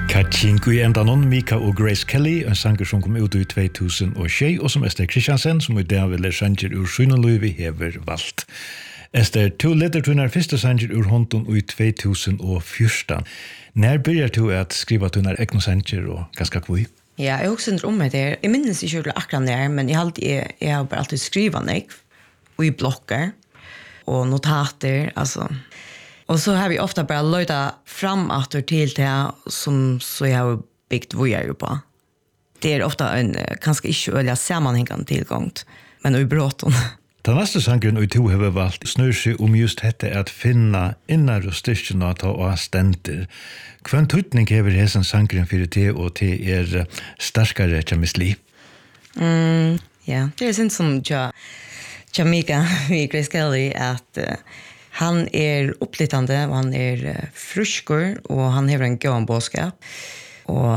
Kachingu I endanon, Mika og Grace Kelly, en sanger som kom ut I 2006, og som Esther Christiansen, som I dag vil sanger ur Synaløyvi hever valgt. Esther, to leder til første sanger ur hånden I 2014. Når begynner du at skriva til egna sanger og ganske kvui? Ja, jeg også synder om det. Jeg minnes ikke akkurat nær, men jeg har bare alltid skriva nek, og I blokker, og notater, altså. Og så har vi ofta bara löjda fram att till det som så jag har byggt vojar på. Det är ofta en ganska inte öliga sammanhängande tillgång, men I bråton. Den nästa sangen I to har valt snur sig om just detta att finna innar och styrken att ha ständer. Kvön tutning hever hesen sangen för det och till starkare kemisli? Ja, det är synd som Jamaica vid Grace Kelly att han upplyttande och han fruskor och han har en god bådskap. Och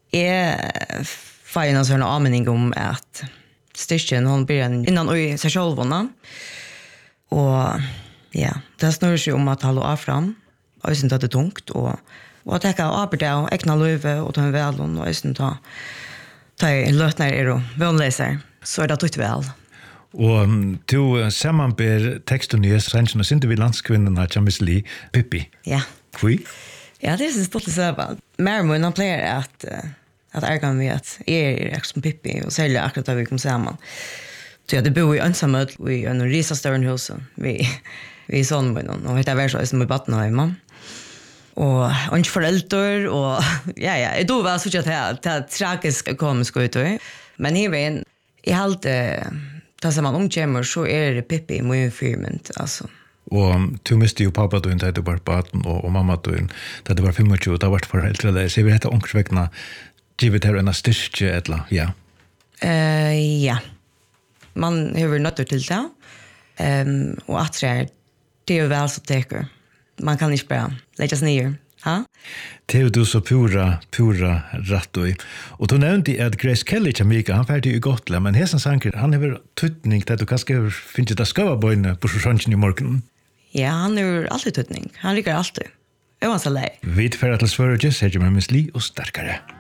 får en sån anmening om att styrken hon blir innan I sig själv. Och ja, det snurrar sig om att hålla av fram. Och jag syns att det är tungt. Och att täcka arbete och ägna löve och ta en väl. Och jag syns att ta lötnar och vänläsare. Så det tog väl. Og du sammanber teksten I sangen og synte vi landskvinnen av Jamis Lee, Pippi. Ja. Kvui? Ja, det så stolt att säga. Märmon han plejer att ärga mig att som Pippi och sälja akkurat vi kom samman. Så jag bor I ensamhet I en risa störnhus vi sonmunnen och det var så som I Battenheim. Och inte föräldrar och ja, då var så att det tragiska komiskt ut. Men här var en I allt det som man omkjemmer så det Pippi mye firment, altså. Og du miste jo pappa du da du var baden, og mamma du da du var 25, da var det foreldre deg. Så jeg vil hette omkring givet her en styrke, eller, ja? Ja. Man har nødt til det. Og at det jo vel så teker. Man kan ikke bare legges ned. Ha? Det du så pura rätt och du nämnde att Grace Kelly Jamaica han färdig I Gotland men hesen sanker han har tutning det du kanske finns det ska vara boyne på sjön I morgon. Ja, han har alltid tutning. Han ligger alltid. Jag var så lei. Vid för att svara just säger man Miss Lee och starkare.